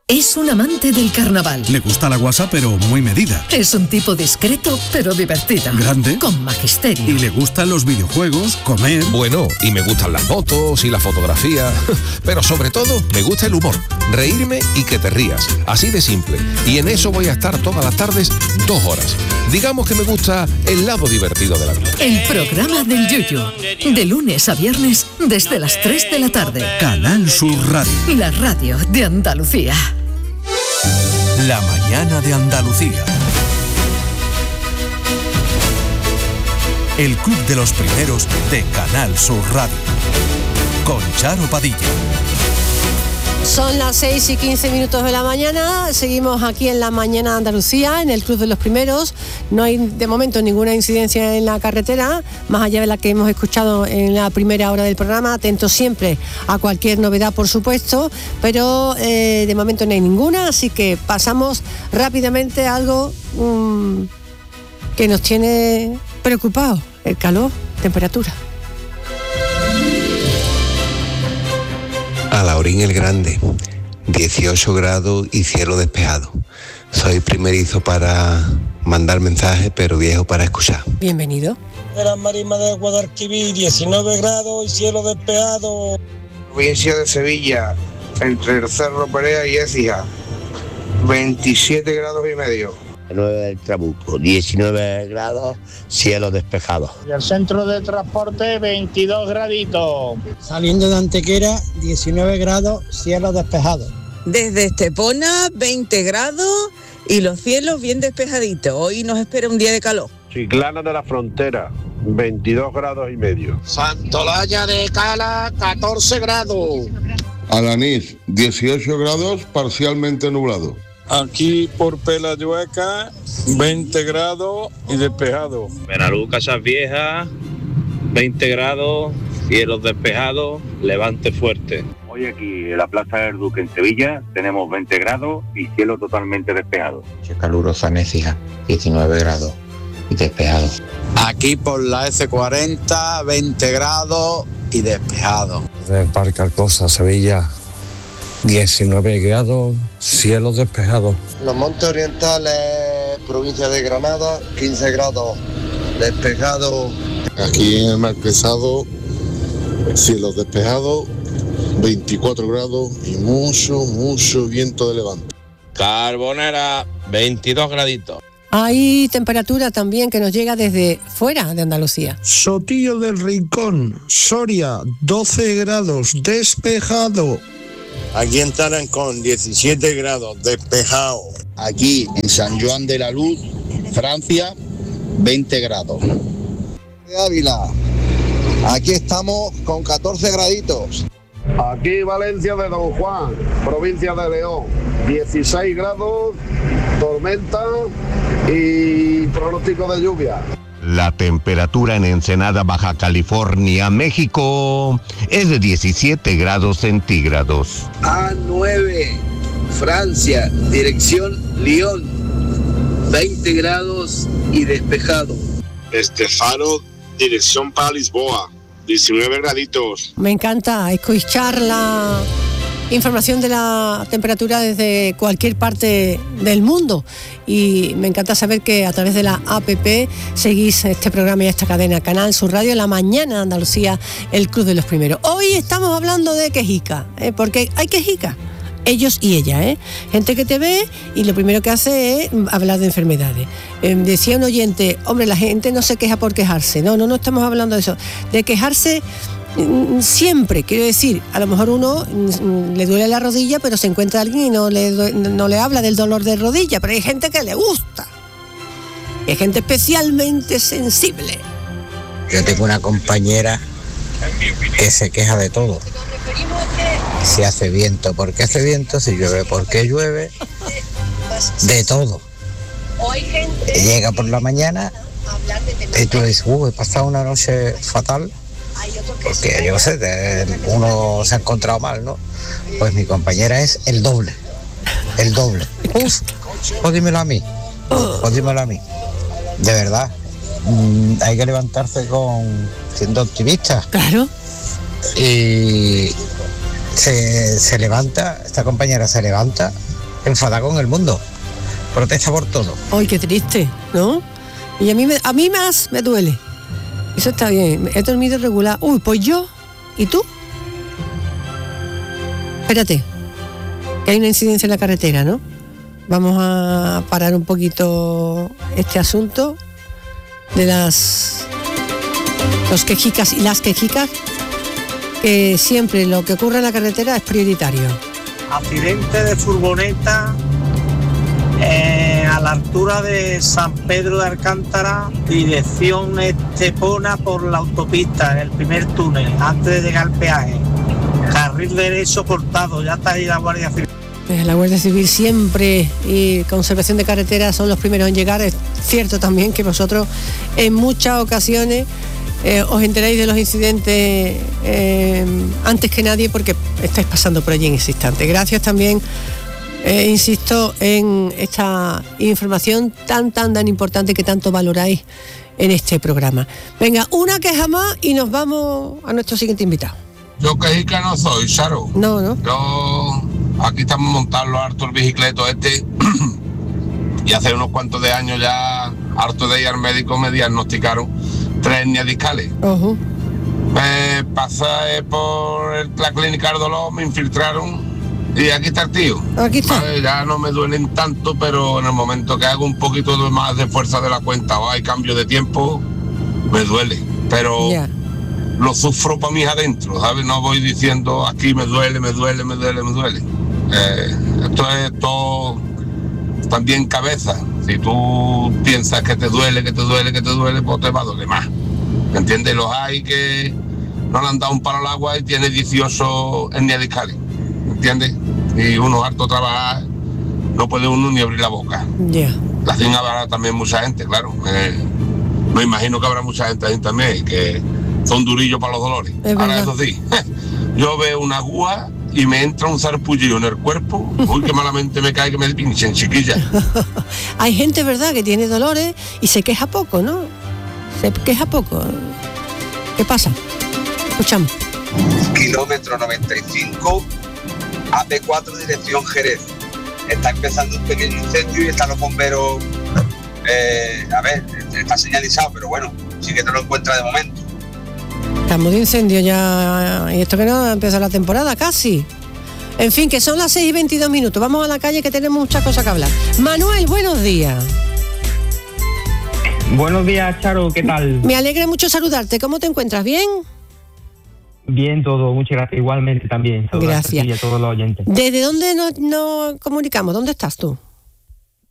Es un amante del carnaval. Le gusta la guasa, pero muy medida. Es un tipo discreto, pero divertido. Grande. Con magisterio. Y le gustan los videojuegos, comer. Bueno, y me gustan las motos y la fotografía. Pero sobre todo, me gusta el humor. Reírme y que te rías. Así de simple. Y en eso voy a estar todas las tardes 2 horas. Digamos que me gusta el lado divertido de la vida. El programa del Yuyu. De lunes a viernes, desde las 3 de la tarde. Canal Sur Radio. La radio de Andalucía. La mañana de Andalucía. El Club de los Primeros de Canal Sur Radio. Con Charo Padilla. Son las 6:15 de la mañana, seguimos aquí en la mañana de Andalucía, en el Club de los Primeros. No hay de momento ninguna incidencia en la carretera, más allá de la que hemos escuchado en la primera hora del programa. Atentos siempre a cualquier novedad, por supuesto, pero de momento no hay ninguna, así que pasamos rápidamente a algo que nos tiene preocupados: el calor, temperatura. Alhaurín el Grande, 18 grados y cielo despejado. Soy primerizo para mandar mensajes, pero viejo para escuchar. Bienvenido. Gran Marisma de Guadalquivir, 19 grados y cielo despejado. Provincia de Sevilla, entre el Cerro Perea y Écija, 27 grados y medio. 9 del Trabuco, 19 grados, cielo despejado. Y el centro de transporte, 22 graditos. Saliendo de Antequera, 19 grados, cielo despejado. Desde Estepona, 20 grados y los cielos bien despejaditos. Hoy nos espera un día de calor. Chiclana de la Frontera, 22 grados y medio. Santolaya de Cala, 14 grados. Alanís, 18 grados, parcialmente nublado. Aquí por Pelayueca, 20 grados y despejado. Benalú, Casas Viejas, 20 grados, cielos despejados, levante fuerte. Hoy aquí en la Plaza del Duque en Sevilla tenemos 20 grados y cielo totalmente despejado. Calurosa en Écija, 19 grados y despejado. Aquí por la S40, 20 grados y despejado. De Parque Alcosa, Sevilla, 19 grados, cielos despejados. Los Montes Orientales, provincia de Granada, 15 grados, despejado. Aquí en el Marquesado, cielos despejados, 24 grados y mucho viento de levante. Carbonera, 22 graditos. Hay temperatura también que nos llega desde fuera de Andalucía. Sotillo del Rincón, Soria, 12 grados, despejado. Aquí en Tarancón, 17 grados, despejado. Aquí en San Juan de la Luz, Francia, 20 grados. De Ávila, aquí estamos con 14 graditos. Aquí Valencia de Don Juan, provincia de León, 16 grados, tormenta y pronóstico de lluvia. La temperatura en Ensenada, Baja California, México, es de 17 grados centígrados. A9, Francia, dirección Lyon, 20 grados y despejado. Estefano, dirección para Lisboa, 19 graditos. Me encanta escuchar la información de la temperatura desde cualquier parte del mundo, y me encanta saber que a través de la APP seguís este programa y esta cadena Canal Sur Radio, La Mañana de Andalucía, el Club de los Primeros. Hoy estamos hablando de quejica, porque hay quejica, ellos y ella, gente que te ve y lo primero que hace es hablar de enfermedades. Decía un oyente, hombre, la gente no se queja por quejarse. No estamos hablando de eso, de quejarse siempre. Quiero decir, a lo mejor uno le duele la rodilla, pero se encuentra alguien y no le habla del dolor de rodilla, pero hay gente que le gusta, hay gente especialmente sensible. Yo tengo una compañera que se queja de todo. Si hace viento, ¿por qué hace viento? Si llueve, ¿por qué llueve? De todo. Llega por la mañana y tú dices, he pasado una noche fatal, porque yo sé, uno se ha encontrado mal, ¿no? Pues mi compañera es el doble. Pues dímelo a mí, de verdad. Hay que levantarse siendo optimista. Claro. Y se levanta, esta compañera se levanta enfadada con el mundo. Protesta por todo. ¡Ay, qué triste! ¿No? Y a mí más me duele. Eso está bien. He dormido regular. Uy, pues yo. ¿Y tú? Espérate. Que hay una incidencia en la carretera, ¿no? Vamos a parar un poquito este asunto de los quejicas y las quejicas, que siempre lo que ocurre en la carretera es prioritario. Accidente de furgoneta a la altura de San Pedro de Alcántara, dirección Estepona por la autopista, en el primer túnel, antes de llegar al peaje. Carril derecho cortado, ya está ahí la Guardia Civil. La Guardia Civil siempre y Conservación de Carreteras son los primeros en llegar. Es cierto también que vosotros en muchas ocasiones os enteráis de los incidentes antes que nadie, porque estáis pasando por allí en ese instante. Gracias también, insisto, en esta información tan importante que tanto valoráis en este programa. Venga, una queja más y nos vamos a nuestro siguiente invitado. Yo quejica no soy, Charo. No. Yo... Aquí estamos montados los hartos bicicletos y hace unos cuantos de años ya, harto de ir al médico, me diagnosticaron 3 hernias discales. Me pasé por la clínica del dolor, me infiltraron y aquí está el tío. Aquí está. Vale, ya no me duelen tanto, pero en el momento que hago un poquito más de fuerza de la cuenta o hay cambio de tiempo, me duele. Pero lo sufro para mí adentro, ¿sabes? No voy diciendo aquí me duele. Esto es todo también cabeza. Si tú piensas que te duele, pues te va a doler más. ¿Me entiendes? Los hay que no le han dado un palo al agua y tiene 18 hernias discales. ¿Me entiendes? Y uno harto trabajar, no puede uno ni abrir la boca. La hacen habrá también mucha gente, claro. Me imagino que habrá mucha gente ahí también que son durillos para los dolores. Ahora eso sí, yo veo una aguja y me entra un zarpullido en el cuerpo. Uy, que malamente me cae que me pinchen, chiquilla. Hay gente, ¿verdad?, que tiene dolores y se queja poco, ¿no? Se queja poco. ¿Qué pasa? Escuchamos. Kilómetro 95, AP4, dirección Jerez. Está empezando un pequeño incendio y están los bomberos. Está señalizado, pero bueno, sí que te lo encuentras de momento. Estamos de incendio ya, y esto que no empieza la temporada casi. En fin, que son las 6:22. Vamos a la calle que tenemos muchas cosas que hablar. Manuel, buenos días. Buenos días, Charo, ¿qué tal? Me alegra mucho saludarte. ¿Cómo te encuentras? ¿Bien? Bien, todo, muchas gracias. Igualmente también. Gracias. Y a todos los oyentes. ¿Desde dónde nos comunicamos? ¿Dónde estás tú?